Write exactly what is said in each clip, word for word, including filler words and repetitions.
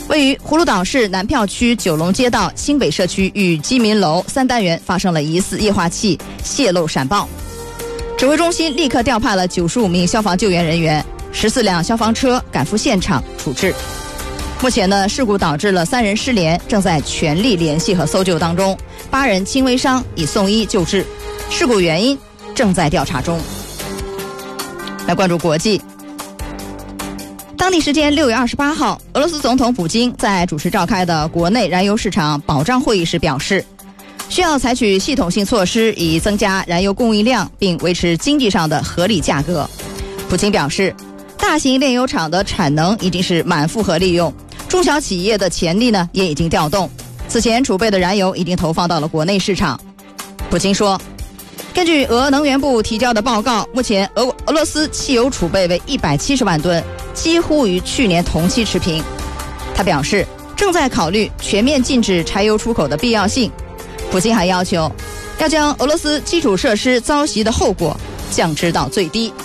位于葫芦岛市南票区九龙街道新北社区与基民楼三单元发生了疑似液化气泄漏闪爆，指挥中心立刻调派了九十五名消防救援人员、十四辆消防车赶赴现场处置。目前呢，事故导致了三人失联，正在全力联系和搜救当中，八人轻微伤已送医救治，事故原因正在调查中。来关注国际。当地时间六月二十八号，俄罗斯总统普京在主持召开的国内燃油市场保障会议时表示，需要采取系统性措施以增加燃油供应量，并维持经济上的合理价格。普京表示，大型炼油厂的产能已经是满负荷利用，中小企业的潜力呢也已经调动，此前储备的燃油已经投放到了国内市场。普京说，根据俄能源部提交的报告，目前俄俄罗斯汽油储备为一百七十万吨，几乎与去年同期持平。他表示，正在考虑全面禁止柴油出口的必要性。普京还要求，要将俄罗斯基础设施遭袭的后果降至到最低。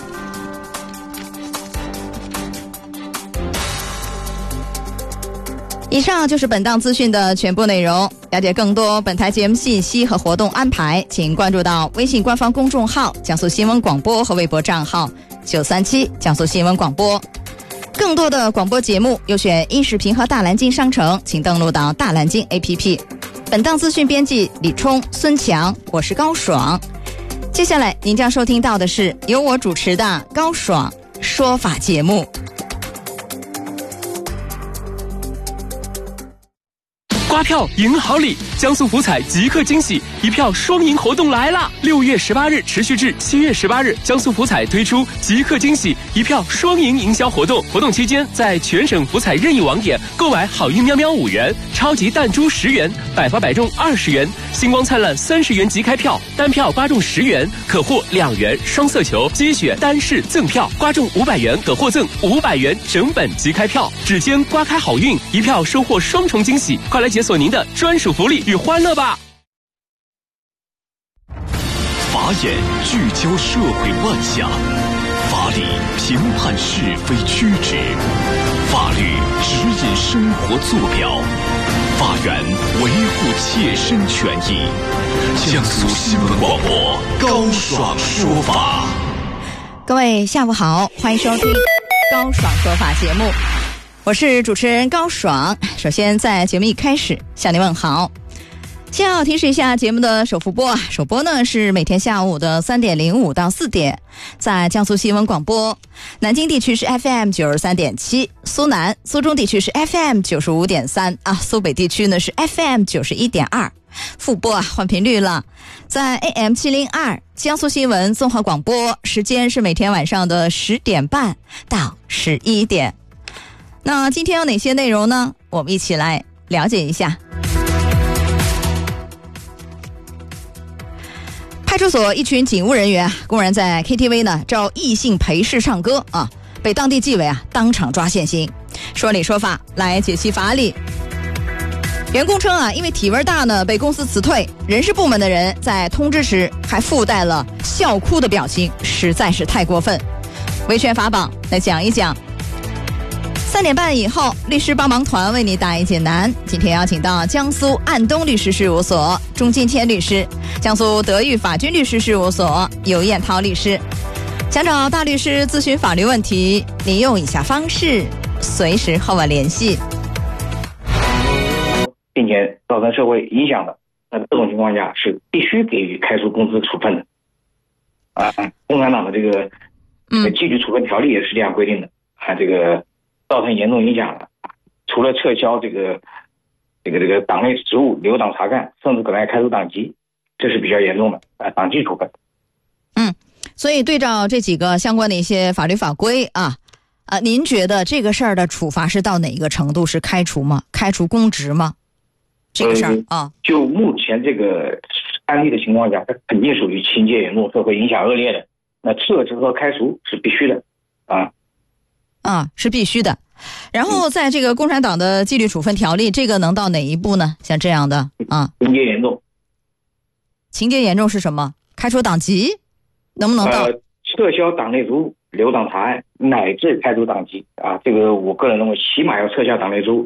以上就是本档资讯的全部内容。了解更多本台节目信息和活动安排，请关注到微信官方公众号江苏新闻广播和微博账号九三七江苏新闻广播。更多的广播节目优选音视频和大蓝鲸商城，请登录到大蓝鲸 A P P。 本档资讯编辑李冲、孙强，我是高爽。接下来您将收听到的是由我主持的高爽说法节目。 刮票赢好礼，江苏福彩即刻惊喜，一票双赢活动来啦！六月十八日持续至七月十八日，江苏福彩推出即刻惊喜一票双赢营销活动。活动期间，在全省福彩任意网点购买好运喵喵五元、超级弹珠十元、百发百中二十元、星光灿烂三十元即开票，单票刮中十元可获两元双色球接血单式赠票，刮中五百元可获赠五百元整本即开票。指尖刮开好运，一票收获双重惊喜，快来解锁您的专属福利与欢乐吧！ 法眼聚焦社会乱象，法理评判是非曲直，法律指引生活坐标，法源维护切身权益。江苏新闻广播高爽说法。 各位下午好，欢迎收听高爽说法节目，我是主持人高爽。首先在节目一开始向您问好。先要提示一下节目的首复播啊，首播呢是每天下午的三点零五到四点，在江苏新闻广播，南京地区是 F M 九十三点七，苏南、苏中地区是 F M 九十五点三啊，苏北地区呢是 F M 九十一点二。复播啊，换频率了，在 A M 七零二江苏新闻综合广播，时间是每天晚上的十点半到十一点。那今天有哪些内容呢？我们一起来了解一下。派出所一群警务人员公然在 K T V 呢招异性陪侍唱歌啊，被当地纪委啊当场抓现行。说理说法来解析法理。员工称啊，因为体味大呢被公司辞退，人事部门的人在通知时还附带了笑哭的表情，实在是太过分。维权法宝来讲一讲。三点半以后，律师帮忙团为你答疑解难。今天邀请到江苏安东律师事务所钟金谦律师，江苏德裕法军律师事务所尤彦涛律师。想找大律师咨询法律问题，您用以下方式随时和我联系， 并且造成社会影响的，那这种情况下是必须给予开除公司处分的。啊，共产党的这个这个纪律处分条例也是这样规定的。啊，这个造成严重影响了，除了撤销这个这个这个党内职务、留党察看，甚至可能还开除党籍，这是比较严重的啊，党纪处分。 嗯，所以对照这几个相关的一些法律法规啊，啊，您觉得这个事儿的处罚是到哪一个程度？是开除吗？开除公职吗？这个事儿、呃、啊， 就目前这个案例的情况下，它肯定属于情节严重、社会影响恶劣的，那撤职和开除是必须的啊。 啊，是必须的。然后在这个共产党的纪律处分条例，这个能到哪一步呢？像这样的啊， 情节严重。 情节严重是什么？开除党籍，能不能到？ 呃，撤销党内职务、留党察案，乃至开除党籍啊。这个我个人认为，起码要撤销党内职务，